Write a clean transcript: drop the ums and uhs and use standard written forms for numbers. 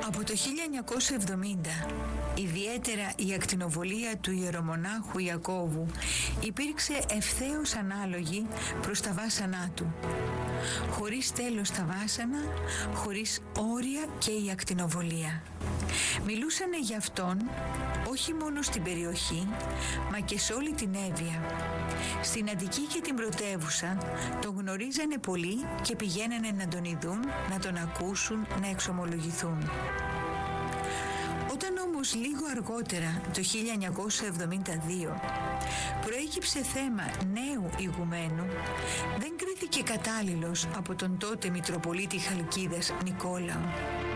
Από το 1970, ιδιαίτερα η ακτινοβολία του ιερομονάχου Ιακώβου υπήρξε ευθέως ανάλογη προς τα βάσανά του. Χωρίς τέλος τα βάσανα, χωρίς όρια και η ακτινοβολία. Μιλούσανε για αυτόν όχι μόνο στην περιοχή, μα και σε όλη την Εύβοια. Στην Αττική και την πρωτεύουσα τον γνωρίζανε πολλοί και πηγαίνανε να τον ειδούν, να τον ακούσουν, να εξομολογηθούν. Όταν όμως λίγο αργότερα, το 1972, προέκυψε θέμα νέου ηγουμένου, δεν κρίθηκε κατάλληλος από τον τότε Μητροπολίτη Χαλκίδας Νικόλαο.